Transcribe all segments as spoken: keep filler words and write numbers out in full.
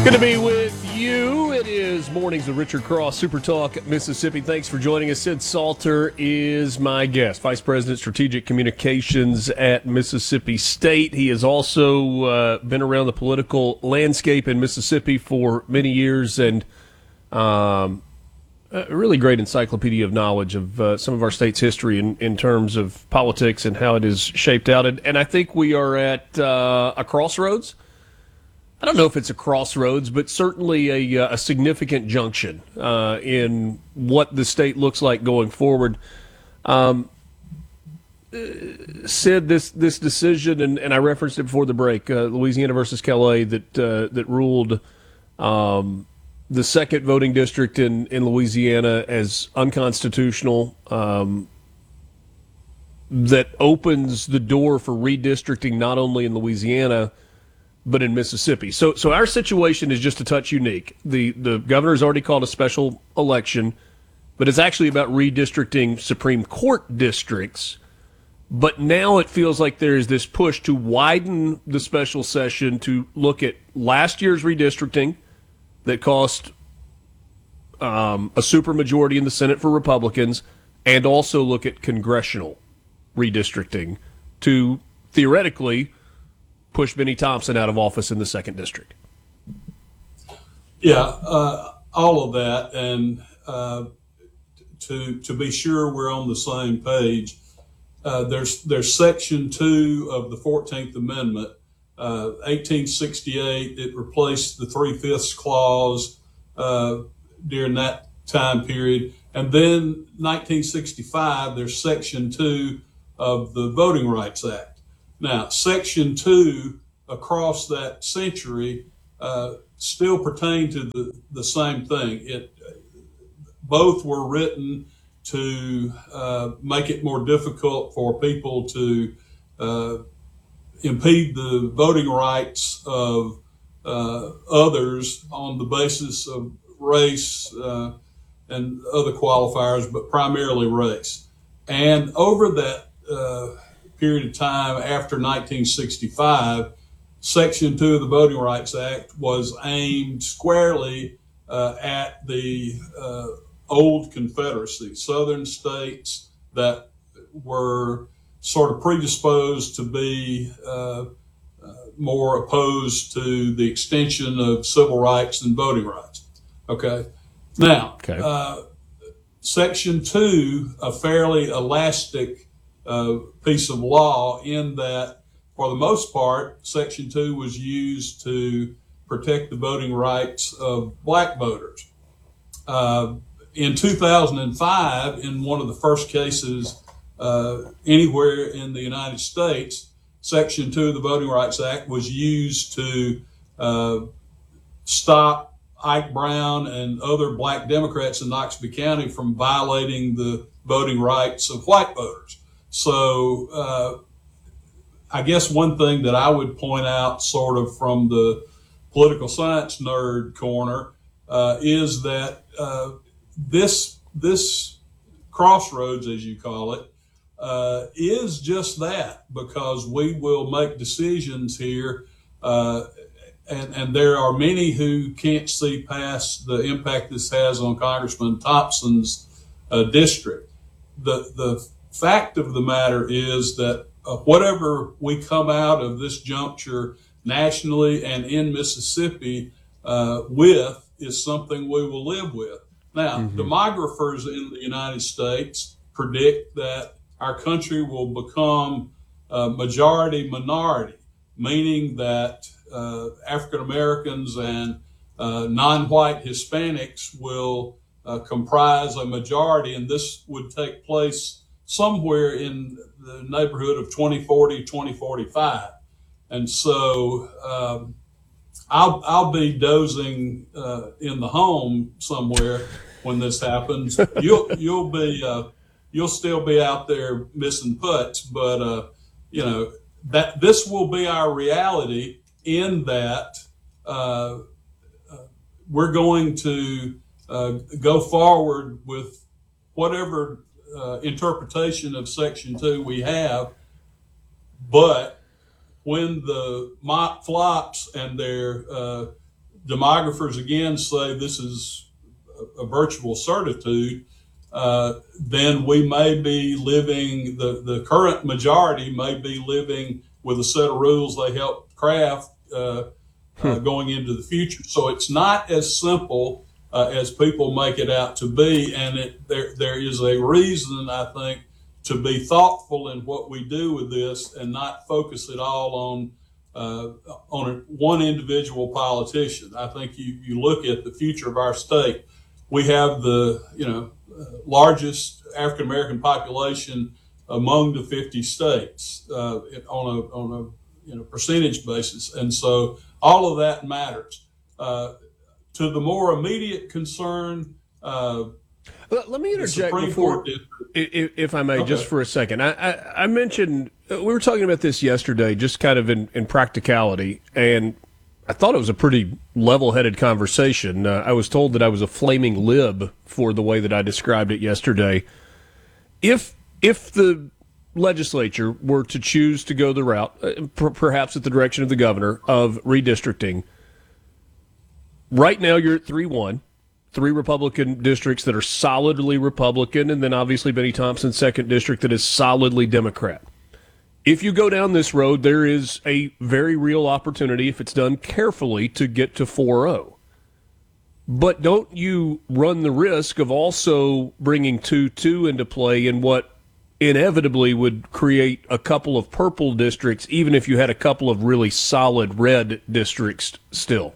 Good to be with you. It is Mornings with Richard Cross, Super Talk Mississippi. Thanks for joining us. Sid Salter is my guest, Vice President, Strategic Communications at Mississippi State. He has also uh, been around the political landscape in Mississippi for many years and um, a really great encyclopedia of knowledge of uh, some of our state's history in, in terms of politics and how it is shaped out. And, and I think we are at uh, a crossroads. I don't know if it's a crossroads, but certainly a, a significant junction uh, in what the state looks like going forward. Um, Sid, this this decision, and, and I referenced it before the break, uh, Louisiana versus Calais, that uh, that ruled um, the second voting district in, in Louisiana as unconstitutional, um, that opens the door for redistricting not only in Louisiana, but in Mississippi. So so our situation is just a touch unique. The the governor's already called a special election, but it's actually about redistricting Supreme Court districts. But now it feels like there is this push to widen the special session to look at last year's redistricting that cost um, a supermajority in the Senate for Republicans, and also look at congressional redistricting to theoretically push Benny Thompson out of office in the second district. Yeah, uh, all of that, and uh, to to be sure we're on the same page, uh, there's there's Section Two of the fourteenth Amendment, uh, eighteen sixty-eight. It replaced the three-fifths clause uh, during that time period, and then nineteen sixty-five. There's Section Two of the Voting Rights Act. Now, Section two across that century uh, still pertain to the, the same thing. It both were written to uh, make it more difficult for people to uh, impede the voting rights of uh, others on the basis of race uh, and other qualifiers, but primarily race. And over that uh, period of time after nineteen sixty-five, Section two of the Voting Rights Act was aimed squarely uh, at the uh, old Confederacy, southern states that were sort of predisposed to be uh, uh, more opposed to the extension of civil rights and voting rights. Okay. Now, okay. Uh, Section two, a fairly elastic Uh, piece of law in that, for the most part, Section two was used to protect the voting rights of black voters. Uh, in two thousand five, in one of the first cases uh, anywhere in the United States, Section two of the Voting Rights Act was used to uh, stop Ike Brown and other black Democrats in Noxubee County from violating the voting rights of white voters. So uh, I guess one thing that I would point out sort of from the political science nerd corner uh, is that uh, this this crossroads, as you call it, uh, is just that, because we will make decisions here uh, and, and there are many who can't see past the impact this has on Congressman Thompson's uh, district. The the fact of the matter is that uh, whatever we come out of this juncture nationally and in Mississippi uh, with is something we will live with. Now, mm-hmm. demographers in the United States predict that our country will become uh, majority minority, meaning that uh, African Americans and uh, non-white Hispanics will uh, comprise a majority, and this would take place somewhere in the neighborhood of twenty forty, twenty forty-five. And so um, I'll, I'll be dozing uh, in the home somewhere when this happens. You'll, you'll be, uh, you'll still be out there missing putts, but, uh, you know, that this will be our reality in that uh, uh, we're going to uh, go forward with whatever uh, interpretation of Section two we have, but when the mop flops and their uh, demographers again say this is a, a virtual certitude, uh, then we may be living, the, the current majority may be living with a set of rules they helped craft uh, hmm. uh, going into the future. So it's not as simple uh, as people make it out to be, and it, there there is a reason, I think, to be thoughtful in what we do with this and not focus it all on uh, on a, one individual politician. I think you, you look at the future of our state. We have the you know uh, largest African American population among the fifty states uh, on a on a you know percentage basis, and so all of that matters. Uh, to the more immediate concern. Uh, Let, let me interject before, if, if I may, okay. just for a second. I, I, I mentioned, we were talking about this yesterday, just kind of in, in practicality, and I thought it was a pretty level-headed conversation. Uh, I was told that I was a flaming lib for the way that I described it yesterday. If if the legislature were to choose to go the route, uh, per, perhaps at the direction of the governor, of redistricting, right now you're at three one. Three Republican districts that are solidly Republican, and then obviously Benny Thompson's second district that is solidly Democrat. If you go down this road, there is a very real opportunity, if it's done carefully, to get to four oh. But don't you run the risk of also bringing two two into play in what inevitably would create a couple of purple districts, even if you had a couple of really solid red districts still?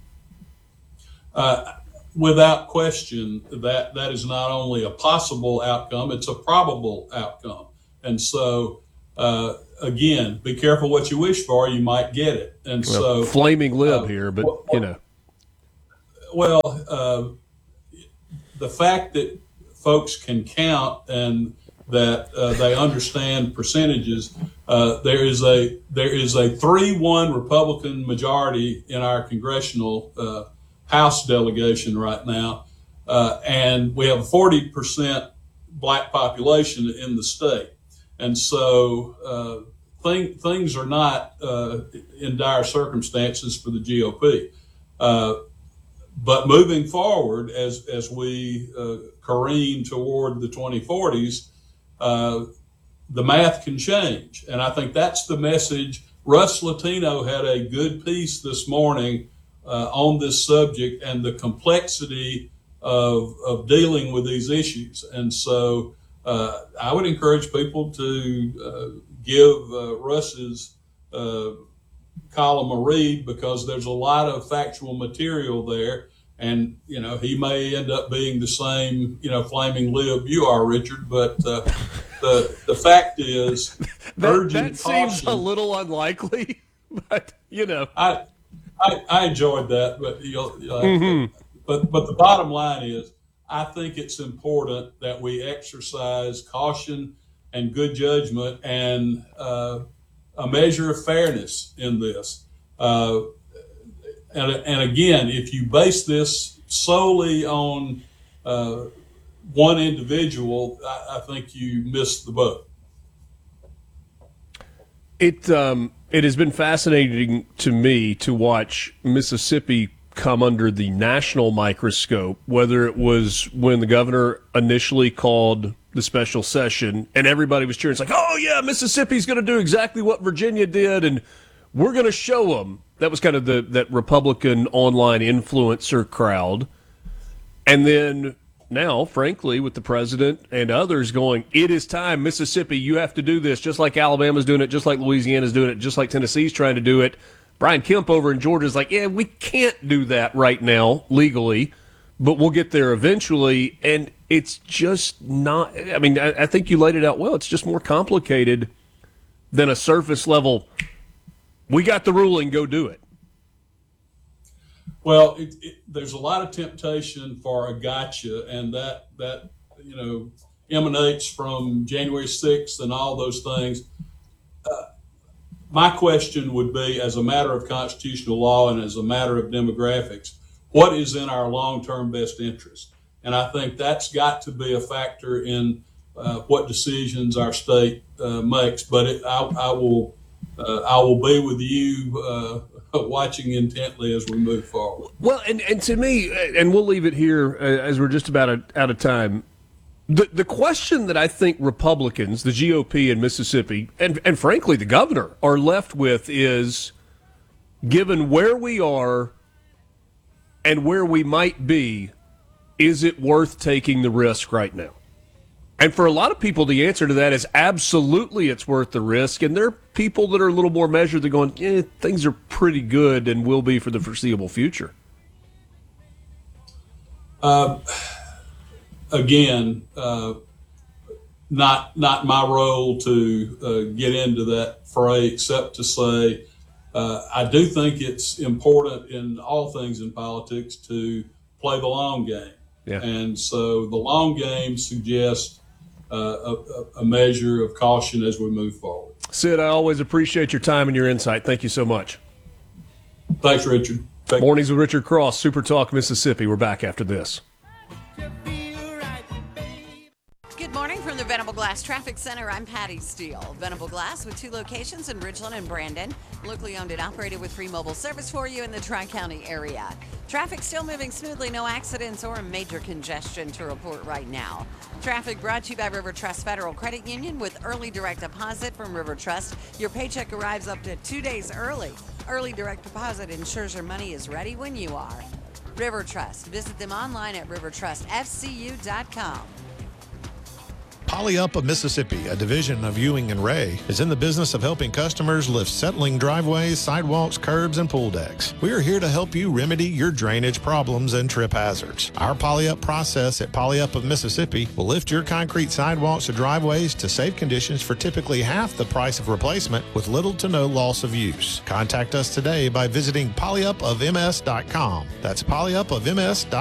Uh Without question, that, that is not only a possible outcome, it's a probable outcome. And so, uh, again, be careful what you wish for, you might get it. And well, so, flaming lib uh, here, but, well, you know. Well, uh, the fact that folks can count and that uh, they understand percentages, uh, there is a there is a three one Republican majority in our congressional uh House delegation right now, uh, and we have a forty percent black population in the state. And so uh, thing, things are not uh, in dire circumstances for the G O P. Uh, but moving forward, as, as we uh, careen toward the twenty forties, uh, the math can change. And I think that's the message. Russ Latino had a good piece this morning Uh, on this subject and the complexity of, of dealing with these issues. And so uh, I would encourage people to uh, give uh, Russ's uh, column a read, because there's a lot of factual material there. And, you know, he may end up being the same, you know, flaming lib you are, Richard. But uh, the, the fact is, that, urgent that caution. seems a little unlikely, but, you know. I, I, I enjoyed that, but you'll, you'll mm-hmm. but but the bottom line is, I think it's important that we exercise caution and good judgment and uh, a measure of fairness in this. Uh, and and again, if you base this solely on uh, one individual, I, I think you missed the boat. It um. It has been fascinating to me to watch Mississippi come under the national microscope, whether it was when the governor initially called the special session and everybody was cheering. It's like, oh, yeah, Mississippi's going to do exactly what Virginia did, and we're going to show them. That was kind of the that Republican online influencer crowd. And then now, frankly, with the president and others going, it is time, Mississippi, you have to do this, just like Alabama's doing it, just like Louisiana's doing it, just like Tennessee's trying to do it. Brian Kemp over in Georgia's like, yeah, we can't do that right now legally, but we'll get there eventually. And it's just not, I mean, I, I think you laid it out well. It's just more complicated than a surface level, we got the ruling, go do it. Well, it, it, there's a lot of temptation for a gotcha, and that, that you know, emanates from January sixth and all those things. Uh, my question would be, as a matter of constitutional law and as a matter of demographics, what is in our long-term best interest? And I think that's got to be a factor in uh, what decisions our state uh, makes. But it, I, I will, uh, I will be with you uh, watching intently as we move forward. Well, and, and to me, and we'll leave it here uh, as we're just about a, out of time. The the question that I think Republicans, the G O P in Mississippi, and, and frankly the governor, are left with is, given where we are and where we might be, is it worth taking the risk right now? And for a lot of people, the answer to that is absolutely it's worth the risk. And there are people that are a little more measured. They're going, eh, things are pretty good and will be for the foreseeable future. Uh, again, uh, not not my role to uh, get into that fray, except to say uh, I do think it's important in all things in politics to play the long game. Yeah. And so the long game suggests uh, a, a measure of caution as we move forward. Sid, I always appreciate your time and your insight. Thank you so much. Thanks, Richard. Thank Mornings with Richard Cross, Super Talk Mississippi. We're back after this. Good morning from the Venable Glass Traffic Center. I'm Patty Steele. Venable Glass with two locations in Ridgeland and Brandon. Locally owned and operated with free mobile service for you in the Tri-County area. Traffic still moving smoothly. No accidents or major congestion to report right now. Traffic brought to you by River Trust Federal Credit Union with early direct deposit from River Trust. Your paycheck arrives up to two days early. Early direct deposit ensures your money is ready when you are. River Trust. Visit them online at river trust f c u dot com. Poly Up of Mississippi, a division of Ewing and Ray, is in the business of helping customers lift settling driveways, sidewalks, curbs, and pool decks. We are here to help you remedy your drainage problems and trip hazards. Our Poly Up process at Poly Up of Mississippi will lift your concrete sidewalks or driveways to safe conditions for typically half the price of replacement with little to no loss of use. Contact us today by visiting poly up of m s dot com. That's poly up of m s dot com.